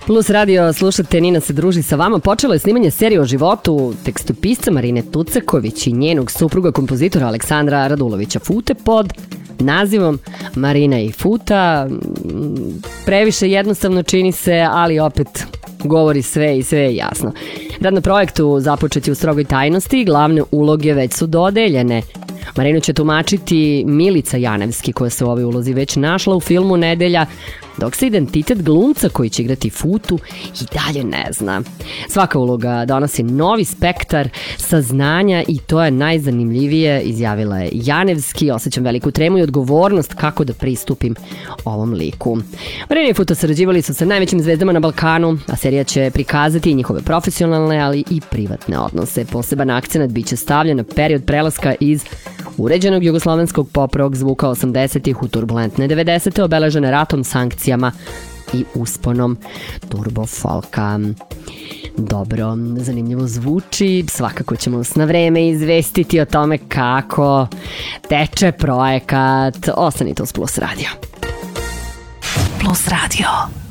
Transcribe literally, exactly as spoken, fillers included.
Plus radio slušate, Nina se druži sa vama. Počelo je snimanje serije o životu tekstopisca Marine Tucaković i njenog supruga kompozitora Aleksandra Radulovića Fute pod nazivom Marina i Futa. Previše jednostavno čini se, ali opet govori sve i sve je jasno. Rad na projektu započet je u strogoj tajnosti, glavne uloge već su dodeljene. Marinu će tumačiti Milica Janevski, koja se u ovoj ulozi već našla u filmu Nedelja, dok se identitet glumca koji će igrati Futu i dalje ne zna. Svaka uloga donosi novi spektar saznanja i to je najzanimljivije, izjavila je Janevski. Osjećam veliku tremu i odgovornost kako da pristupim ovom liku. Marina i Futa sarađivali su sa najvećim zvezdama na Balkanu, a serija će prikazati njihove profesionalne, ali i privatne odnose. Poseban akcenat biće stavljen na period prelaska iz uređenog jugoslovenskog pop rock zvuka osamdesetih u turbulentne devedesete obeležene ratom, sankcijama i usponom turbo folka. Dobro, zanimljivo zvuči, svakako ćemo vas na vreme izvestiti o tome kako teče projekat. Ostanite uz Plus radio. Plus radio.